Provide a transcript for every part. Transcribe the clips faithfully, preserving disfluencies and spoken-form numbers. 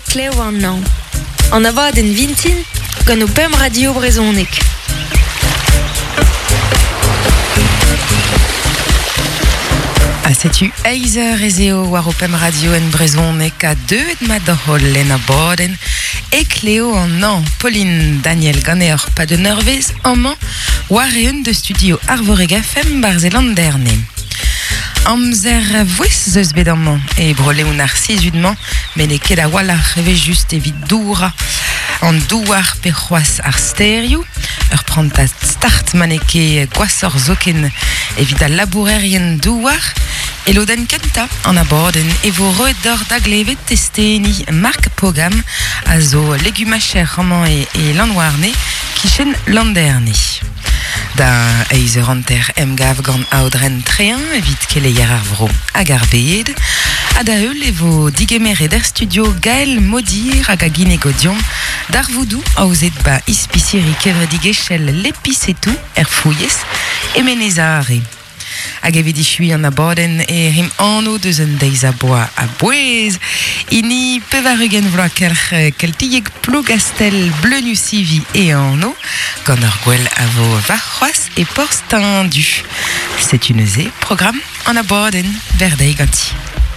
Cleo an an. An avad en vintin, gant o pem radio brezonek. A setu eizer ezeo war o pem radio en brezonek a deuet ma d'hol en a boden e Cleo an an. Pauline Daniel Ganner pa de nervez amman war e un de studio Arvorega F M barzeland derne. Amzer vouez zeus bet amman e brole un ar sizudman men e ket a wala reve just evit doura an douar pe c'hoaz ar stereo ur prant a start maneke gwasor zoken evit a labourerien douar e loden kenta an aborden e vo roet d'or da glevet testeni Marc Pogam a zo legumacher amman e, e lanwarne kichen landerne. Da eizer anter emgav gant aodren trean evit keleier ar vro hag ar beed a da eul e vo digemer eder studio Gaël Modir hag a ginegodion d'ar voudou a ouzet ba ispiciri kevredigechel lepisetou er fouiez e menezare. Hag evit ichui an aboden e rim anno deus un deiz a boa a bouez ini pevarugen vloa kelch keltieg plogastel bleu sivi e anno gant ur gwell a vo varc'hoaz e porz tendu. C'est une ze programme an aboden verdei ganti.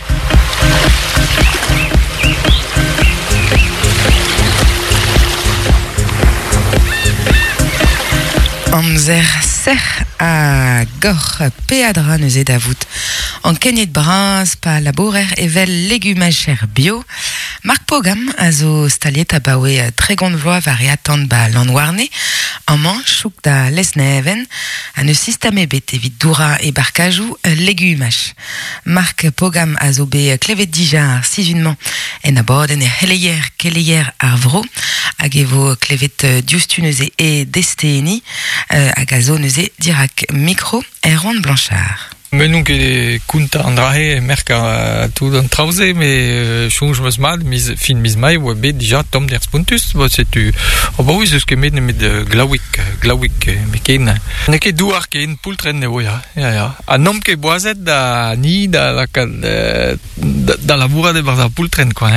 Amzer ser a gor peadra neus e vout an kennet braz pa labourer evel legumacher bio. Marc Pogam a zo staliet a baoe tregont vloa variatant ba lanwarne an man chouk da lesneven a neus sistame bet evit doura e barkajou legumach. Marc Pogam a zo be klevet dija ar sizunman en aboden e heleier keleier ar vro hag evo klevet dioustu neus e desteni hag a zo neus e dirak micro e ronde blanchard. Mais nous que kunta andrahe merka tout en trauze mais change mas mal mis fin mis mai ou be déjà tom der spuntus bah c'est tu oh bah oui c'est ce que met met de glawik glawik meken ne ke douar ke in pultren ne voya ya ya a nom ke boazet da ni da la da la bourra de barza pultren quoi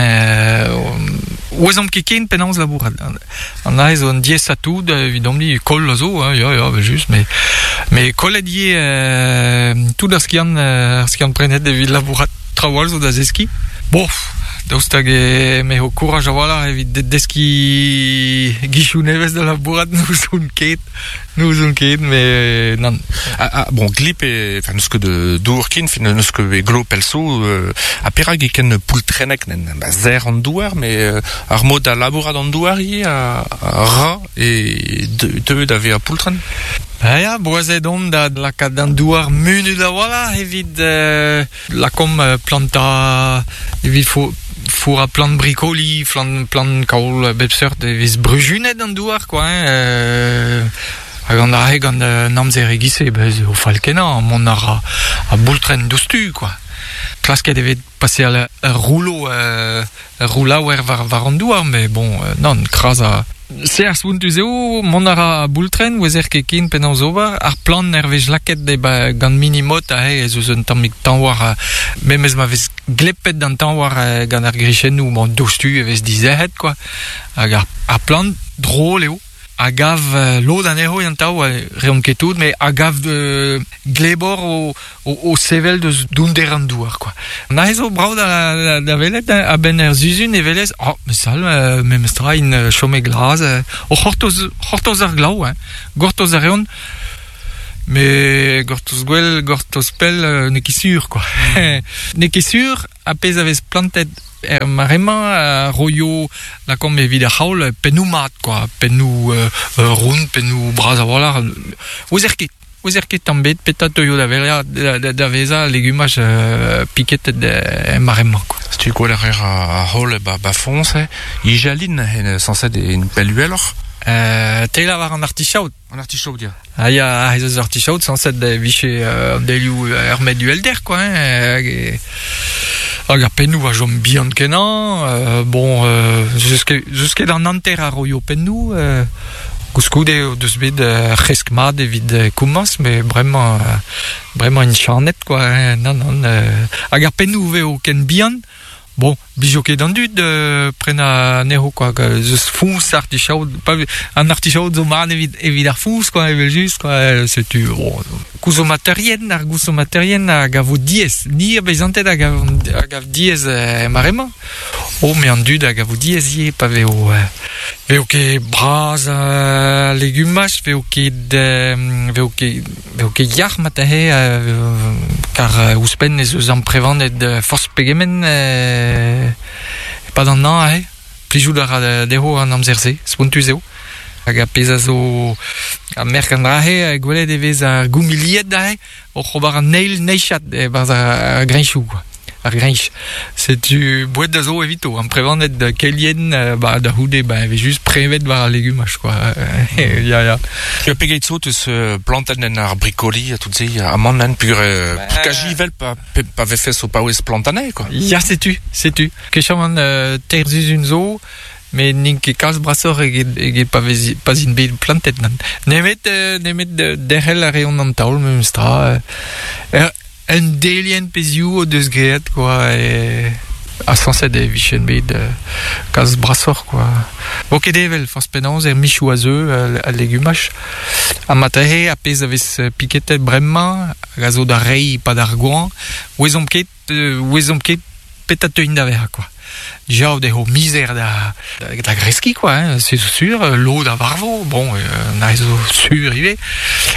ou exemple que ken penance la bourra on a on die ça tout évidemment col zo ya ya juste mais mais col die tout das kian uh, skian prenet de villa burat trawal zo da zeski bof dostage me ho courage voilà evit de deski gishu neves de la burat nous un ket nous un ket mais non ah, ah, bon glip et enfin nous que de dourkin fin nous que glo pelso a perag ken pultrenek nen ba zer an douar mais euh, ar mod a labourad an douar hi a, a ra et de de d'ave a pultren. Ah ja, boazet on da la kadan douar munu da wala evit euh, la com euh, planta evit fo four a plant bricoli plant plant kaol bepsert evit brujunet an douar quoi hein, euh, hag an da heg an namzer egise bez o falkena mon ara a boultren doustu quoi. Klasket devait passer à la rouleau euh, roulaouer var var an douar mais bon euh, non kras a c'est ar spuntuzeo monara bultren wezer kekin penan zovar ar plan nervej laket de ba gant minimot a he eus un tammik tanwar memez ma vez glepet d'an tanwar gant ar grichenou bon doustu evez dizehet quoi hag ar, ar plan drôle eo a gav uh, lo d'an ero yantaou uh, reom ketout mais a gav de glebor o, o, o sevel de d'under an douar quoi. Na ezo brao da, da velet a ben er zuzun e velez oh mais sal uh, me mestra in uh, chome glas uh, o c'hortoz c'hortoz ar glau hein gortoz ar eon mais gortoz gwell gortoz pel uh, ne ki sur quoi. Ne ki sur a pez avez plantet er marema uh, royo la com evit a haul penou mat quoi penou uh, uh, roun penou braz a voilà ozer ket ozer ket tambet petat toyo da velia da, da veza legumaj uh, piquet de marema quoi. Si tu quoi l'arrière a haul ba ba fonce i jaline sans être une pelluelle Euh, teila war an artichaut. An artichaut, dia. Ah, ya, a ez artichaut, sans set de viche euh, deliou ermet du elder, quoi, hein. Euh, hag a penou a jom bihan kenan, euh, bon, euh, jusque, jusque dans nanter a royo penou, euh, Gouscoude deus bet euh, reskmad evit euh, koummas, mais vraiment, euh, vraiment une charnette, quoi, hein. Non, non, euh, hag a penou veo ken bihan, Bon, bijoquet dans du de prena nero quoi, que je fous artichaut, pas un artichaut de man évidemment fous quoi, il juste quoi, c'est tu bon, couso matériel, arguso matériel, agavo diez, ni bezante agavo agavo diez marement. Oh mais en du agavo diez y pas veo, veo que bras légumes, veo que de veo que veo que yar matahe car uspen les en prévent de force pegement. Pas dans non, hein. Plijou da deho an amzerze, spuntuzeo. Hag a peza zo a merk an drahe, a gwelet evez ar goumiliet da he, o c'hobar an neil neichat, e baz ar grenchou, quoi. Ar grench. C'est tu bouet da zo evito, an prevannet da kelien, ba da houde, ba evez just prevet bar ar legumaj, quoi. Ya, ya. Tu as pegait zo teus planten en ar bricoli, a tout ze, a mannen pur kajivel pa pa ve fes o paouez plantanei, quoi. Ya, c'est tu, c'est tu. Kecham an terzuz un zo, mais nin ket kalz brasor ege pa pas in bet plantet nan. Nemet, nemet derhel a reon an taol, même stra. Un delien peziou o deus greet, quoi, et a sanset e vichen bet kalz brasor, quoi. Ok devel, fors penanz er michou a zeu, a legumaj. A matahe, a pez avez piketet bremman, a zo da rei pa d'ar goan, ouezom ket, ouezom ket petateuin da vera, quoi. Déjà, des hauts misères de la greski, quoi, hein, c'est sûr. L'eau da varvo, bon, on a sûr, il est.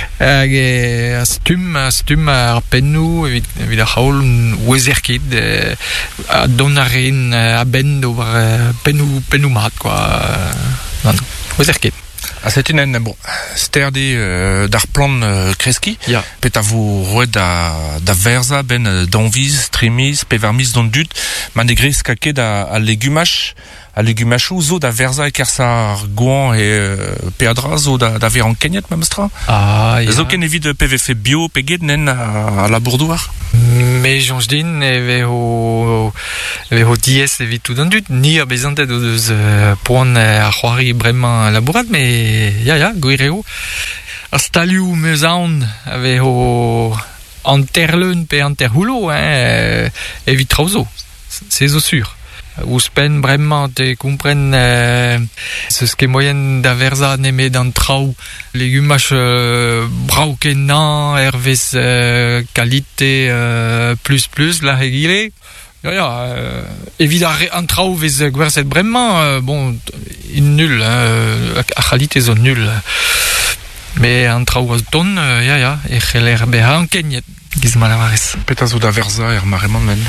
Euh, stum, stum, ar pennou, evit ar haol, ouezerket, a donaren, a ben, over pennou, pennou mat, quoi. Non, ouezerket. Ah, c'est une bon sterde euh, d'ar plan euh, kreski. Ja. Pet a vo roed da da verza ben d'envis, tremis, pevarmis don dut, man egres kaket da a legumaj, a legumachou zo da verza e kersa ar goan e euh, peadra zo da da ver an kenyet même stra. Ah, ja. Zo ken evit P V F bio peget nen a, a labourdouar. Mais jonge din eve ho eve ho diez evit tout don dut, ni a bezantet o deus uh, poan ar c'hoari bremañ labourat, mais ya ya, goireo. Ar stalioù meus aon ave ho anterleun pe anterhoulo, hein, evit traozo, c'est zo sûr. Ouspen bremañ te kompren euh, seus ket moyen da verza nemet an traoù legumaj euh, brao ket nan ervez euh, kalite euh, plus plus la regile. Ya ya, euh, evit an traoù vez gwerzhet bremañ, euh, bon, in nul, hein, a kalite zo nul. Mais an traoù a ton, euh, ya ya, e c'heller beha an kenyet, giz malavarez. Pet a zo da verza er maremañ men.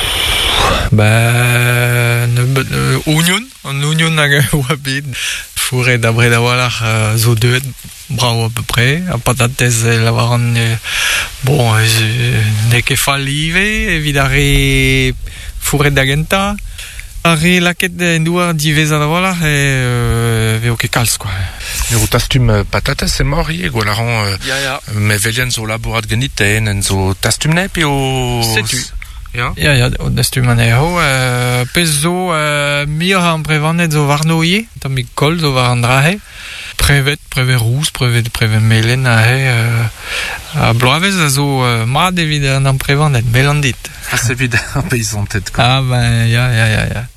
Bah, ne, euh, oignon, un oignon hag oa bet, fourret d'abre da walar euh, zo deuet, bravo à peu près, a patatez lavaran, euh, bon, euh, ne ket fall ive, evit are fourret da genta, are laket en douar divez a da walar, e euh, veo ket kalz, quoi. Eo tastum patates e mor ie, gwalaran euh, Ya, ya. me velien zo labourat geniten, en zo tastum nep eo... C'est tu. Ja, ja, ja, destu maneho. Euh, pez zo euh, mir an prevannet zo varnoie, tam mi kol zo var an drahe. Prevet, prevet rous, prevet, prevet melen a he. Euh, a bloavez a zo euh, mad evit an prevannet, melan dit. Ah, c'est vide un paysan tête, quoi. Ah, ben, ya, ya, ya, ya.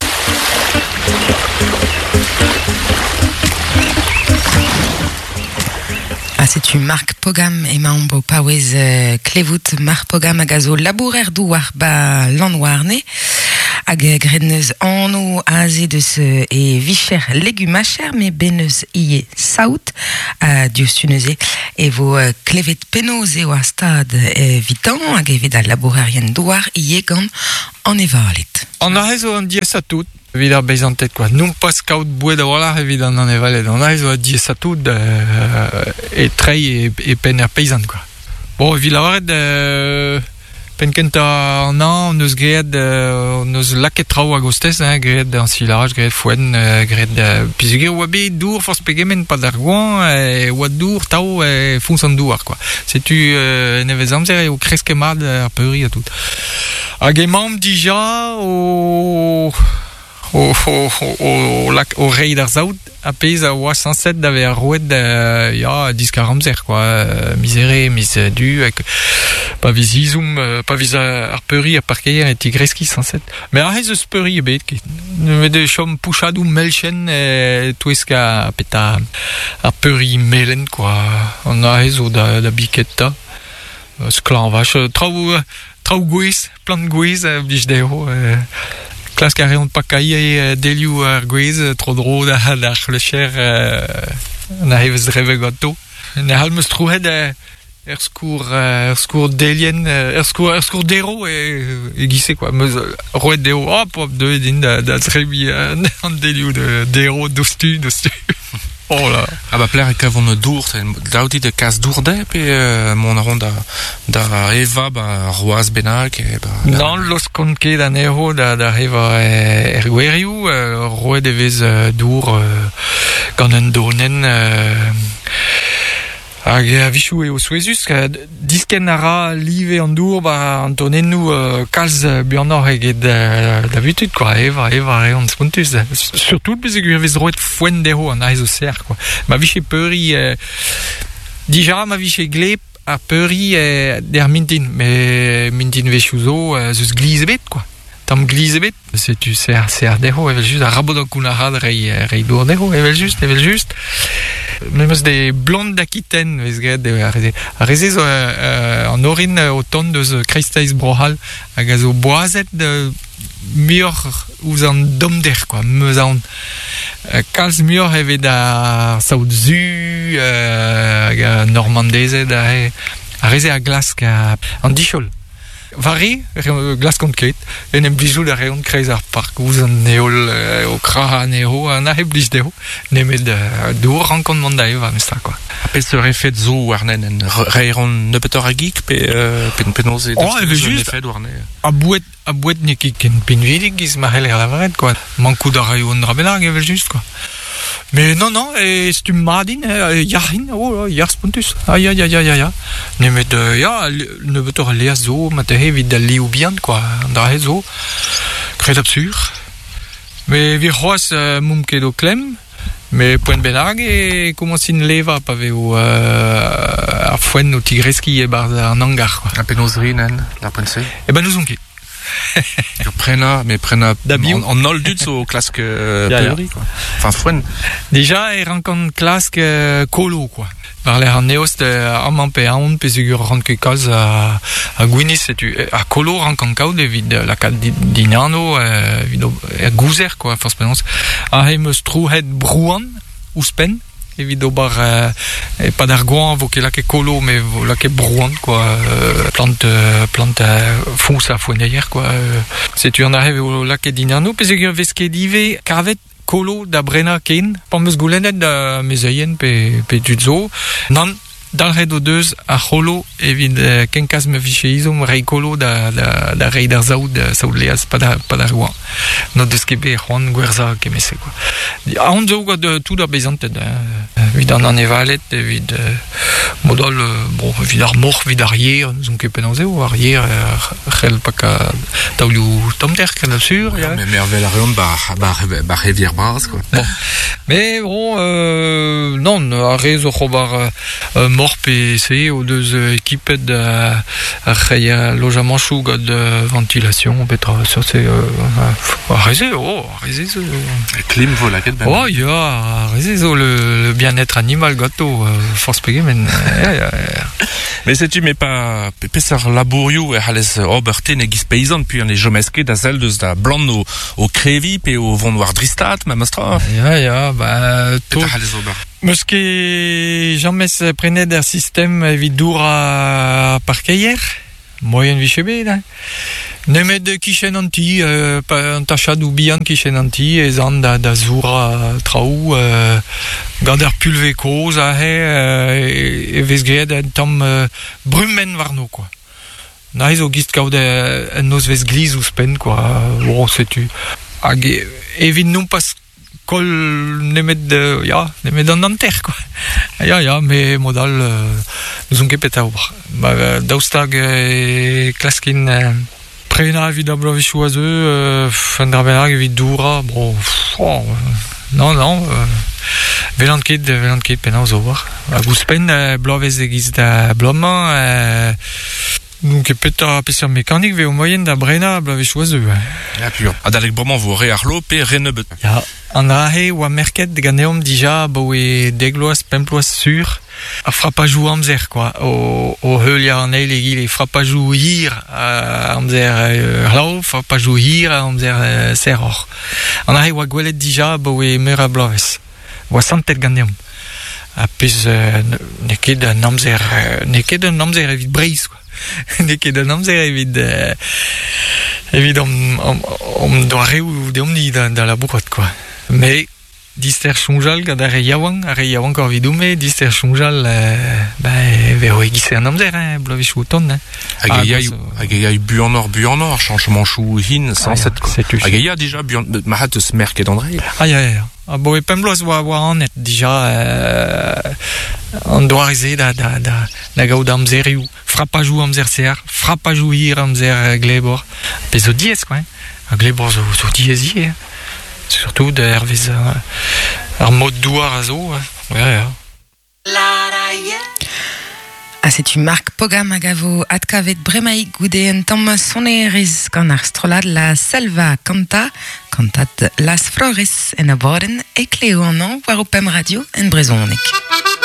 C'est une marque Pogam et Mambo Pawez euh, Klevout marque Pogam agazo labourer douar ba lanwarne hag gredneus anno aze de ce et vicher légumacher mais beneus ie saout a diostuneuze et vos euh, klevet penoz eo a stad euh, vitan hag evit a labourerien douar ie gant an evalet. An a rezo an diez a tout. Evit ar bezantet, quoi. Non pas kaout boued a walar evit an an evalet. An a rezo a diez a tout euh, et trei et, et pen ar paysan, quoi. Bon, evit lavaret euh, pen kenta an an, neus greet, euh, neus laket trao a gostez, hein, greet an silaj, greet foen, euh, greet... Euh, Pizuge oa bet dour force pegemen pa d'ar goan, e oa dour tao e fons an douar, quoi. Setu euh, nevez amzer eo kreske mad ar peuri a tout. Hag emañ dija o... o, o, o, o, o rei d'ar zaout a pez a oa cent sept d'ave ar roued euh, ya disk ar amzer quoi euh, misere mis euh, du avec pas vis izoum euh, pas vis ar peuri ar parkeier et tigreski cent sept mais ar hez eus peuri ebet ket ne de chom pouchadou melchen et toueska peta ar peuri melen quoi on a hez o da, da biketta euh, sklan vache trao trao gwez plan gwez euh, blij deo euh, Klas carré on pas caillé deliou ar gwez trop dro da da chlcher na heves dreve gato na hal meus trouhet er skour er skour delien er skour er skour dero e e gisse quoi meus roet deo hop hop de din da da trebi an deliou de dero dostu dostu oh là ah bah plaire que von dour dauti de cas dourde pe euh, mon rond da da eva ba roaz benak e ba non los konke da nero da da eva er gueriu roe de vez dour gant un donen hag a vichou eo souezus disken ara live an dour ba antonen nou kalz burnor eget d'habitude quoi eva eva reon spontus surtout bez eo vez roet foen dero an aiz o ser quoi ma viche peuri dija ma viche glep a peuri der mintin mais mintin vechou zo zeus gliz bet quoi tam gliz bet c'est tu ser ser dero evel just a rabot an kounarad rei rei dour dero evel just evel just même des blondes d'Aquitaine vez gret a reze zo an orin o ton deus Christaiz brohal hag a zo boazet de mur ouz an domder quoi meus an kalz mur evet a saout zu hag a normandezet a reze a glask an dichol vari glas konkret en em bijou da reon kreiz ar park ouz an neol o kra neo an a he blij deo nemet dour rankon mont da eva mesta quoi apel se refet zo warnen en reiron nepetor a gik pe pen penoz e oh eve just a bouet a bouet neki ken penvidig giz ma heller la varet quoi mankou da reion drabelag evel just quoi mais non non et stum madin yahin oh yar spontus ay ay ay ay ay nemet ya ne vetor le zo mat hevid da liou bien quoi da hezo kred absur mais vi roas mum kedo klem mais point benag et commence in leva pave o a foen o tigreski e bar an hangar quoi a penozrinen la pense e ben nous on ket prena mais prena en, en nol dut so clask euh, ja, peuri ja. quoi enfin foen déjà er rankon clask euh, colo quoi par l'air neost am an pe aon pe segur rand ke kalz a a gwinis setu a colo rankon kaout evit la kat dinano evit er gouzer quoi force penons a he meus trouhet brouan ouspen evit obar euh, e pas d'argoan vo ke la ke colo mais vo la ke brouan quoi euh, plante euh, plante euh, fous a foeneier quoi euh, setu an arrev o la ke dinano pe segur vez ket dive kavet colo da brena ken pa meus goulennet da mezeien pe pe tuzo nan dalret o deus a cholo evit euh, ken kaz me fiche izom rei colo da da da rei dar zaout da saout leaz pa da pa da roan no deus ket be c'hoant gwerza ke mese quoi a on zo gant tout da bezantet evit an an evalet evit modal bon evit ar mor evit ar yer nous on ket penanzeo ar yer c'hell pa ka taoulou tomter ken absur mais mervel a reon ba ba ba revier bras quoi bon mais bon euh, non a rezo c'hobar euh, mor pe se o deus ekipet da a lojament chou gant ventilation petra sur se a reze oh a reze zo clim vo la ket ben oh ya a reze zo le, le bien-être animal gâteau euh, force pege men mais c'est tu mais pas pesar labourioù e halez oberten e giz paysan puis an e jomeske da zel deus da blan o o krevi pe o vont war dristat ma mastra ya ya ba to halez ober meus ket jamais prenet er système evit dour a parkeier moyen viche bet hein. Nemet de kichen anti euh, un tachad ou bihan kichen anti et zan da da zoura traou euh, gant er pulve koz a he euh, e vez gret en tam euh, brumen varno quoi na zo gist kaout en noz vez gliz ouspen quoi bon setu hag evit non pas kol nemet de ya nemet an anter quoi ya ya mais modal euh, nous on ket pet a ober ba daoustag e klaskin euh, prena evit a blavichou a zeu euh, an dra bennak evit doura bon oh, non non euh, Velant ket, velant ket penaos o war. A gouspen, euh, blovez egiz da blomman, euh, donc pet a peseurt mécanique ve o moyen da brena blovez choiseux. Ja, pur. Adalek bremañ vo re ar lo pe renebet. Ya, an rahe oa merket ganeom dija bo e degloaz, pemploaz sur, a frappajou amzer, quoi. O, o heulia an eil egil e frappajou hir uh, amzer uh, hlav, frappajou hir amzer uh, seror. An rahe oa gwelet dija bo e meur a blovez. Oa santet ganeom. A pez uh, ne ket an amzer, uh, ne ket an amzer evit breiz, quoi. Ne ket an amzer evit... Uh, evit om, om, om doare ou de omni da, da la bourrot, quoi. Mais dister chonjal gant ar re yaouan, ar re yaouan kor vidoume, dister chonjal, euh, bah, veo e gise an amzer, hein, blovez chou ton, hein. Hag e yaï, hag e yaï bu an or, bu an or, chanchement chou hin, sans set, quoi. Hag e yaï déjà, bu an, ma hat eus merket andrei. Ah, ya, ya. Ah, bo e pembloaz oa oa an net, dija, euh, an doareze da, da, da, da gaout amzerioù. Frappajou amzer ser, frappajou hir amzer glebor. Pe zo diez, quoi, hein. A glebor zo, zo diez hi, hein. Surtout de hervez uh, ar mod douar a zo. Ouais, ouais. Ah, c'est une marque Pogam Agavo Atkavet Bremaik Goudeen Tom Soneris gant ar strolad la Selva Canta Cantat Las Flores en a boden e Cleo an an war o Pem Radio en Brezonek.